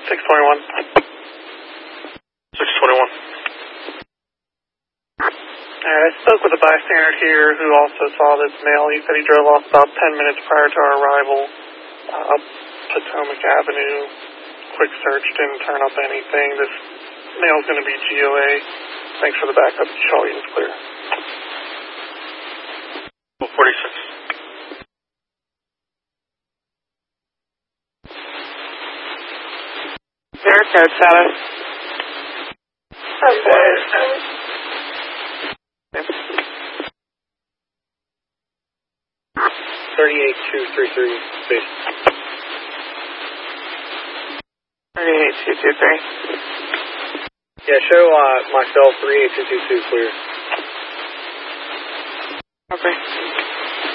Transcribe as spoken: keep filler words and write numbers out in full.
six twenty-one. six twenty-one. Alright, I spoke with a bystander here who also saw this male. He said he drove off about ten minutes prior to our arrival uh, up Potomac Avenue. Quick search, didn't turn up anything. This male's going to be G O A. Thanks for the backup. Charlie is clear. forty-six. Air code status. thirty-eight two three three, base. thirty-eight two two three. Yeah, show uh, myself three eight two two two clear. Okay.